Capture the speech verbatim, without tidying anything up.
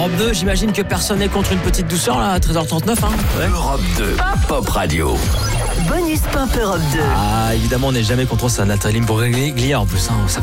Europe deux, j'imagine que personne n'est contre une petite douceur là à treize heures trente-neuf. Hein ouais. Europe deux, Pop Radio. Bonus Pop Europe deux. Ah, évidemment, on n'est jamais contre ça. Nathalie Bruglia en plus. Hein, ça fait